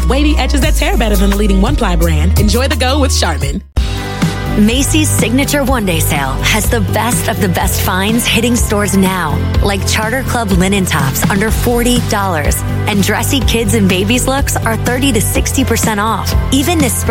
Wavy edges that tear better than the leading one-ply brand. Enjoy the go with Charmin. Macy's Signature One Day Sale has the best of the best finds hitting stores now, like Charter Club linen tops under $40, and dressy kids and babies looks are 30 to 60% off. Even this